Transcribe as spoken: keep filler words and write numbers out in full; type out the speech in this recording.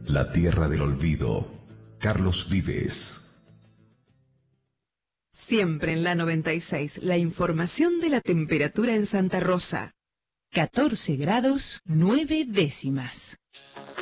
La tierra del olvido. Carlos Vives. Siempre en la noventa y seis, la información de la temperatura en Santa Rosa. catorce grados nueve décimas.